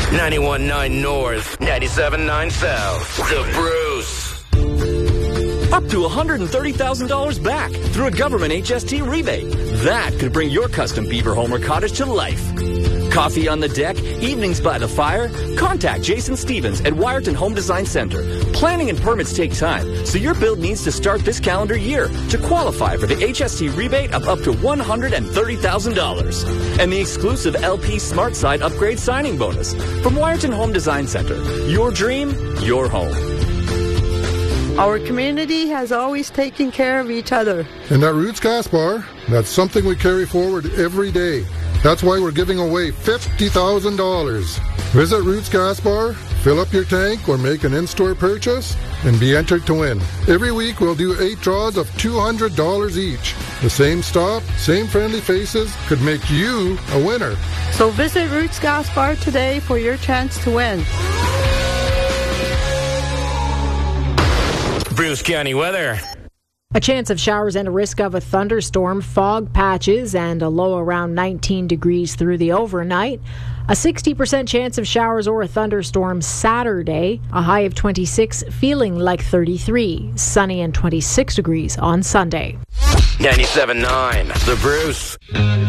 91.9 North, 97.9 South. The Bruce. Up to $130,000 back through a government HST rebate. That could bring your custom beaver home or cottage to life. Coffee on the deck, evenings by the fire? Contact Jason Stevens at Wyerton Home Design Center. Planning and permits take time, so your build needs to start this calendar year to qualify for the HST rebate of up to $130,000. And the exclusive LP Smart Side upgrade signing bonus from Wyerton Home Design Center. Your dream, your home. Our community has always taken care of each other. And at Roots Gas Bar, that's something we carry forward every day. That's why we're giving away $50,000. Visit Roots Gas Bar, fill up your tank, or make an in-store purchase, and be entered to win. Every week we'll do 8 draws of $200 each. The same stop, same friendly faces could make you a winner. So visit Roots Gas Bar today for your chance to win. Bruce County weather. A chance of showers and a risk of a thunderstorm, fog patches, and a low around 19 degrees through the overnight. A 60% chance of showers or a thunderstorm Saturday. A high of 26, feeling like 33. Sunny and 26 degrees on Sunday. 97.9 The Bruce.